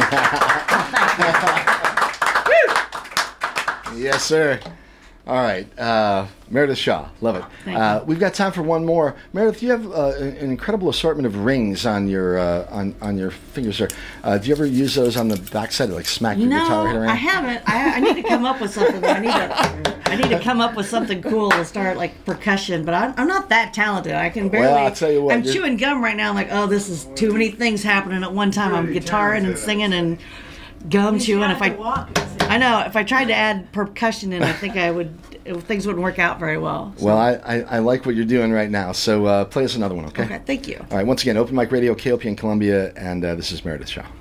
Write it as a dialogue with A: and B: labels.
A: Yes, sir. All right, Meredith Shaw, love it. We've got time for one more. Meredith, you have an incredible assortment of rings on your on your fingers there. Do you ever use those on the backside to like smack your guitar hit around?
B: No, I haven't. I need to come up with something. I need to come up with something cool to start like percussion. But I'm not that talented. I can barely.
A: Well, I'll tell you what.
B: I'm chewing gum right now. I'm like, oh, this is too many things happening at one time. I'm guitaring and singing and gum chewing. If I tried to add percussion in, I think things wouldn't work out very well. So.
A: Well, I like what you're doing right now, so play us another one, okay?
B: Okay, thank you.
A: All right, once again, Open Mic Radio, KOP in Columbia, and this is Meredith Shaw.